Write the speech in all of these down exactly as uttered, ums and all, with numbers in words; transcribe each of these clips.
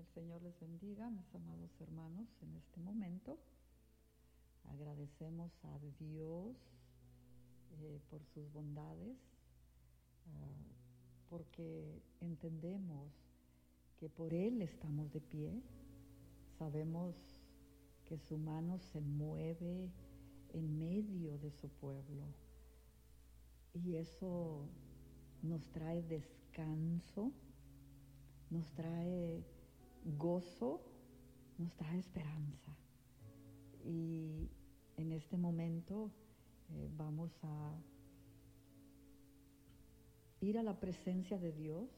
Señor les bendiga, mis amados hermanos, en este momento. Agradecemos a Dios eh, por sus bondades, uh, porque entendemos que por Él estamos de pie. Sabemos que su mano se mueve en medio de su pueblo y eso nos trae descanso, nos trae gozo, nos trae esperanza. Y en este momento eh, vamos a ir a la presencia de Dios.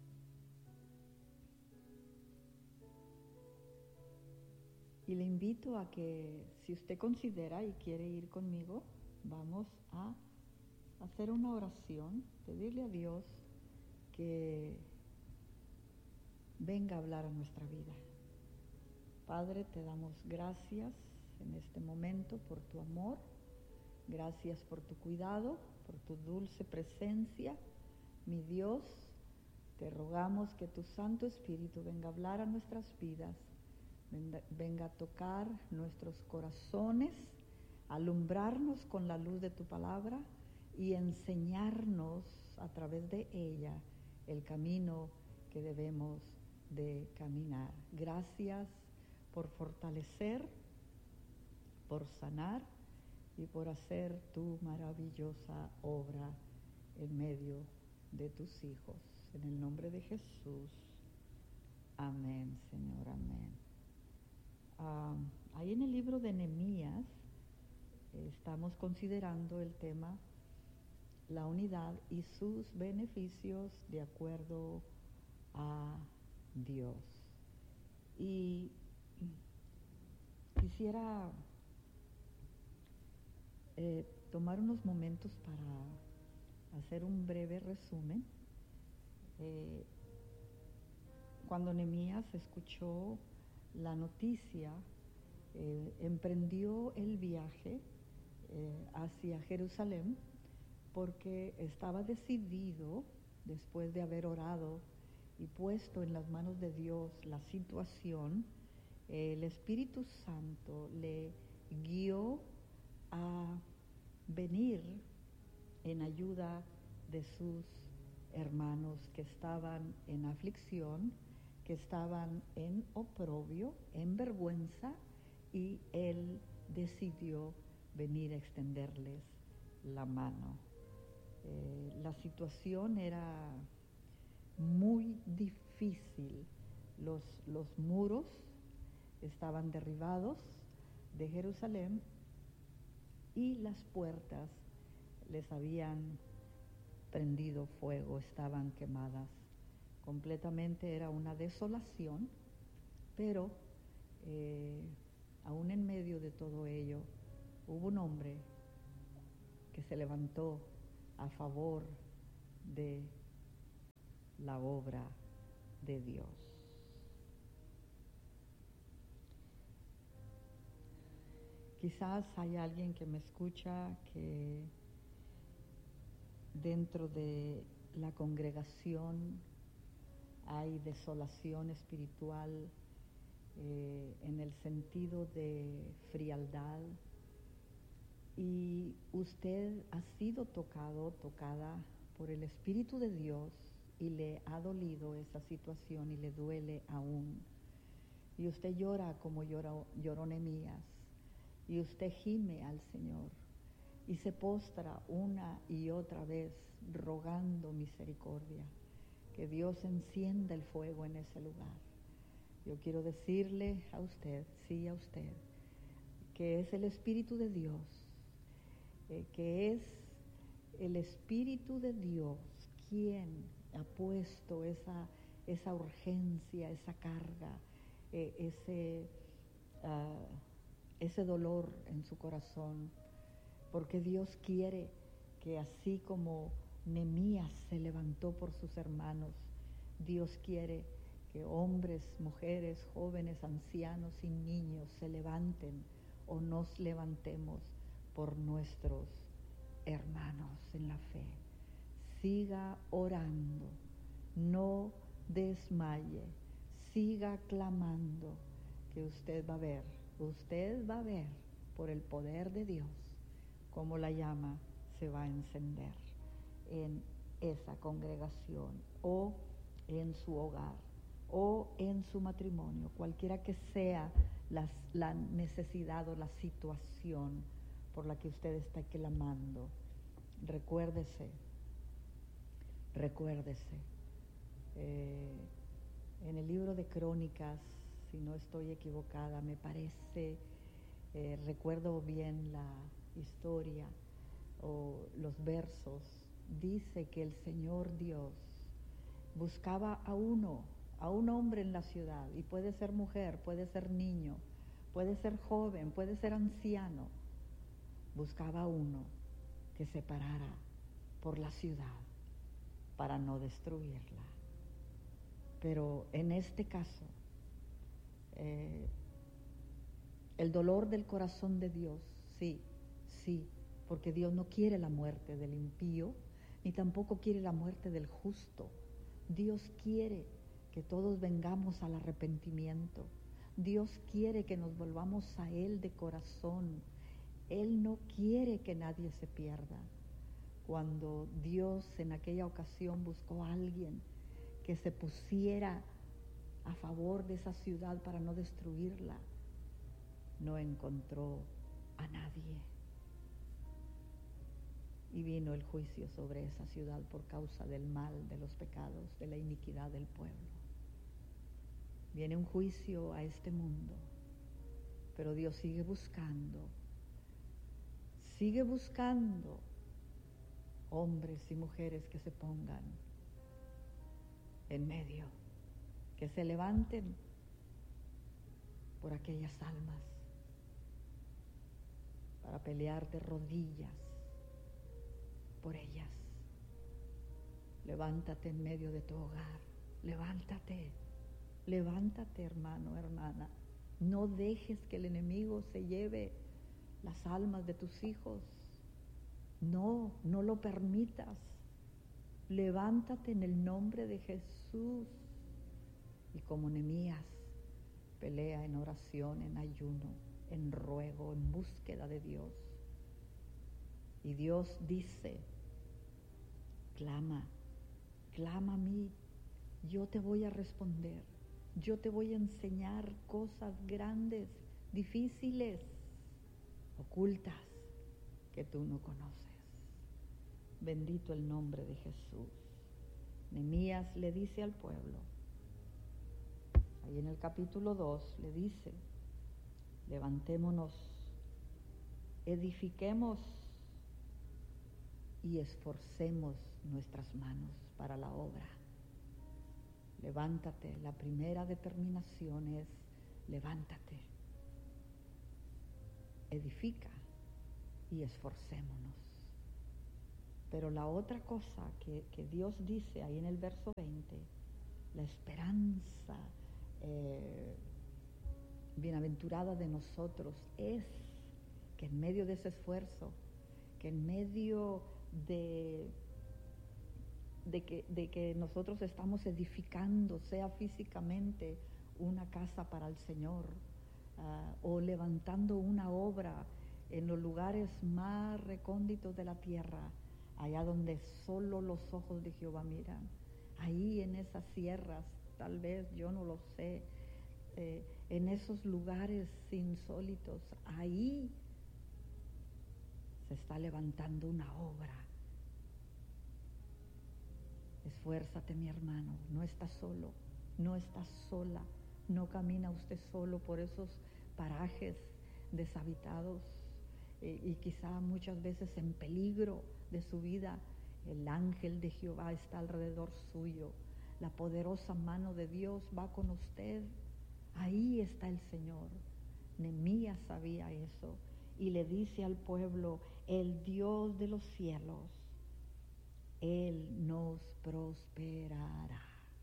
Y le invito a que, si usted considera y quiere ir conmigo, vamos a hacer una oración, pedirle a Dios que venga a hablar a nuestra vida. Padre, te damos gracias en este momento por tu amor, gracias por tu cuidado, por tu dulce presencia. Mi Dios, te rogamos que tu Santo Espíritu venga a hablar a nuestras vidas, venga, venga a tocar nuestros corazones, alumbrarnos con la luz de tu palabra y enseñarnos a través de ella el camino que debemos de caminar. Gracias por fortalecer, por sanar y por hacer tu maravillosa obra en medio de tus hijos. En el nombre de Jesús. Amén, Señor, amén. Uh, ahí en el libro de Nehemías eh, estamos considerando el tema la unidad y sus beneficios de acuerdo a Dios. Y quisiera eh, tomar unos momentos para hacer un breve resumen. Eh, cuando Nehemías escuchó la noticia, eh, emprendió el viaje eh, hacia Jerusalén porque estaba decidido, después de haber orado y puesto en las manos de Dios la situación, eh, el Espíritu Santo le guió a venir en ayuda de sus hermanos que estaban en aflicción, que estaban en oprobio, en vergüenza, y él decidió venir a extenderles la mano. Eh, la situación era muy difícil. Los, los muros estaban derribados de Jerusalén y las puertas les habían prendido fuego, estaban quemadas. Completamente era una desolación, pero eh, aún en medio de todo ello hubo un hombre que se levantó a favor de la obra de Dios. Quizás hay alguien que me escucha que dentro de la congregación hay desolación espiritual eh, en el sentido de frialdad, y usted ha sido tocado, tocada por el Espíritu de Dios y le ha dolido esa situación y le duele aún. Y usted llora como lloró, lloró Nehemías, y usted gime al Señor y se postra una y otra vez rogando misericordia, que Dios encienda el fuego en ese lugar. Yo quiero decirle a usted, sí a usted, que es el Espíritu de Dios, eh, que es el Espíritu de Dios quien ha puesto esa, esa urgencia, esa carga, eh, ese, uh, ese dolor en su corazón, porque Dios quiere que así como Nehemías se levantó por sus hermanos, Dios quiere que hombres, mujeres, jóvenes, ancianos y niños se levanten o nos levantemos por nuestros hermanos en la fe. Siga orando, no desmaye, siga clamando, que usted va a ver, usted va a ver por el poder de Dios cómo la llama se va a encender en esa congregación o en su hogar o en su matrimonio, cualquiera que sea las, la necesidad o la situación por la que usted está clamando. Recuérdese, recuérdese. Eh, en el libro de Crónicas, si no estoy equivocada, me parece, eh, recuerdo bien la historia o los versos, dice que el Señor Dios buscaba a uno, a un hombre en la ciudad, y puede ser mujer, puede ser niño, puede ser joven, puede ser anciano, buscaba a uno que se parara por la ciudad para no destruirla. Pero en este caso, eh, el dolor del corazón de Dios, sí, sí, porque Dios no quiere la muerte del impío, ni tampoco quiere la muerte del justo. Dios quiere que todos vengamos al arrepentimiento. Dios quiere que nos volvamos a Él de corazón. Él no quiere que nadie se pierda. Cuando Dios en aquella ocasión buscó a alguien que se pusiera a favor de esa ciudad para no destruirla, no encontró a nadie. Y vino el juicio sobre esa ciudad por causa del mal, de los pecados, de la iniquidad del pueblo. Viene un juicio a este mundo, pero Dios sigue buscando, sigue buscando hombres y mujeres que se pongan en medio, que se levanten por aquellas almas para pelear de rodillas por ellas. Levántate en medio de tu hogar, levántate, levántate, hermano, hermana. No dejes que el enemigo se lleve las almas de tus hijos. No, no lo permitas. Levántate en el nombre de Jesús. Y como Nehemías, pelea en oración, en ayuno, en ruego, en búsqueda de Dios. Y Dios dice, clama, clama a mí, yo te voy a responder, yo te voy a enseñar cosas grandes, difíciles, ocultas, que tú no conoces. Bendito el nombre de Jesús. Nehemías le dice al pueblo, ahí en el capítulo dos le dice, levantémonos, edifiquemos y esforcemos nuestras manos para la obra. Levántate, la primera determinación es levántate, edifica y esforcémonos. Pero la otra cosa que, que Dios dice ahí en el verso veinte, la esperanza eh, bienaventurada de nosotros es que en medio de ese esfuerzo, que en medio de, de, que, de que nosotros estamos edificando, sea físicamente una casa para el Señor, uh, o levantando una obra en los lugares más recónditos de la tierra, allá donde solo los ojos de Jehová miran, ahí en esas sierras, tal vez, yo no lo sé, eh, en esos lugares insólitos, ahí se está levantando una obra. Esfuérzate, mi hermano, no estás solo, no estás sola, no camina usted solo por esos parajes deshabitados eh, y quizá muchas veces en peligro de su vida. El ángel de Jehová está alrededor suyo, la poderosa mano de Dios va con usted, ahí está el Señor. Nehemías sabía eso y le dice al pueblo, el Dios de los cielos, Él nos prosperará.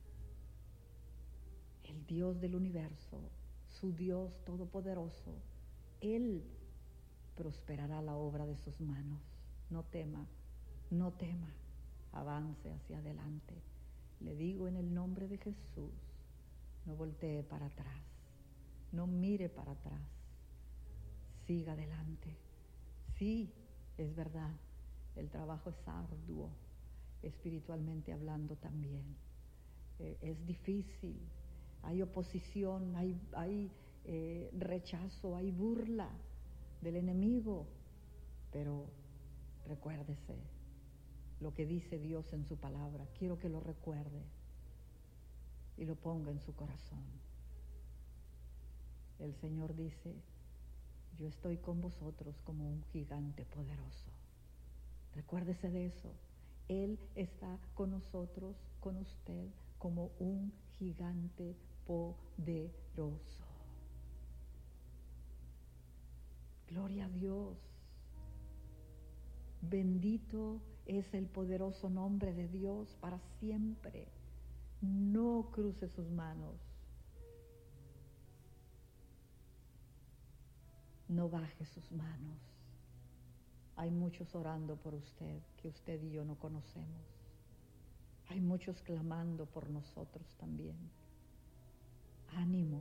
El Dios del universo, su Dios todopoderoso, Él prosperará la obra de sus manos. No tema, no tema, avance hacia adelante. Le digo en el nombre de Jesús, No voltee para atrás, no mire para atrás, siga adelante. Sí, es verdad, el trabajo es arduo, espiritualmente hablando también. Eh, es difícil, hay oposición, hay, hay eh, rechazo, hay burla del enemigo, pero recuérdese lo que dice Dios en su palabra. Quiero que lo recuerde y lo ponga en su corazón. El Señor dice: yo estoy con vosotros como un gigante poderoso. Recuérdese de eso. Él está con nosotros, con usted, como un gigante poderoso. Gloria a Dios. Bendito es el poderoso nombre de Dios para siempre. No cruce sus manos. No baje sus manos. Hay muchos orando por usted que usted y yo no conocemos. Hay muchos clamando por nosotros también. Ánimo.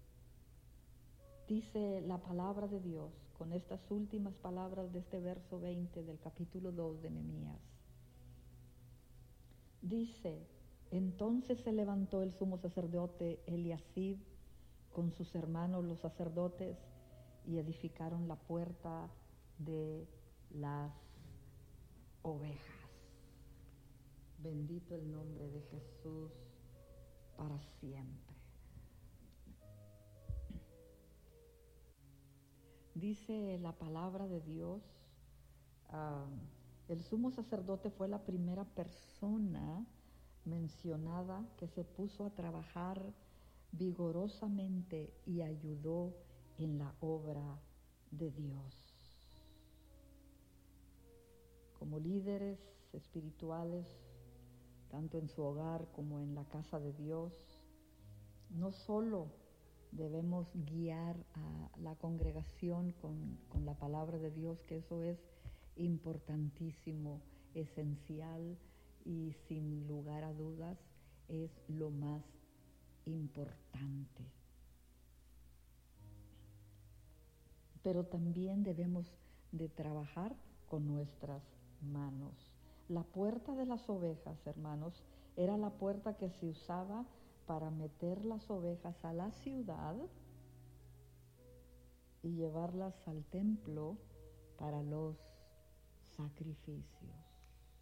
Dice la palabra de Dios con estas últimas palabras de este verso veinte del capítulo dos de Nehemías. Dice: entonces se levantó el sumo sacerdote Eliasib con sus hermanos los sacerdotes y edificaron la puerta de las ovejas. Bendito el nombre de Jesús para siempre. Dice la palabra de Dios, uh, el sumo sacerdote fue la primera persona mencionada que se puso a trabajar vigorosamente y ayudó en la obra de Dios. Como líderes espirituales, tanto en su hogar como en la casa de Dios, no solo debemos guiar a la congregación con, con la palabra de Dios, que eso es importantísimo, esencial y sin lugar a dudas es lo más importante. Pero también debemos de trabajar con nuestras manos. La puerta de las ovejas, hermanos, era la puerta que se usaba para meter las ovejas a la ciudad y llevarlas al templo para los sacrificios.